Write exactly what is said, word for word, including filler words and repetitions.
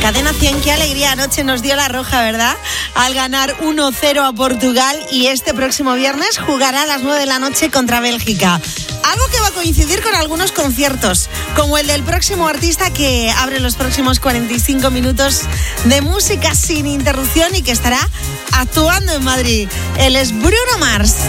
Cadena cien, qué alegría anoche nos dio la roja, ¿verdad? Al ganar uno cero a Portugal, y este próximo viernes jugará a las nueve de la noche contra Bélgica. Algo que va a coincidir con algunos conciertos, como el del próximo artista que abre los próximos cuarenta y cinco minutos de música sin interrupción y que estará actuando en Madrid. Él es Bruno Mars.